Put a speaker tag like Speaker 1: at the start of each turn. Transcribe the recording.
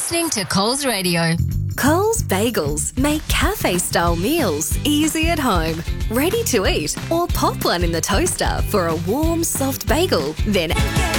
Speaker 1: listening to Coles Radio.
Speaker 2: Coles Bagels make cafe-style meals easy at home, ready to eat, or pop one in the toaster for a warm, soft bagel, then